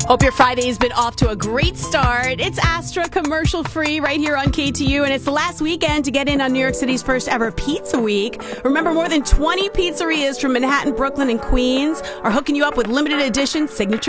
Hope your Friday's been off to a great start. It's Astra commercial free right here on KTU, and it's the last weekend to get in on New York City's first ever Pizza Week. Remember, more than 20 pizzerias from Manhattan, Brooklyn, and Queens are hooking you up with limited edition signature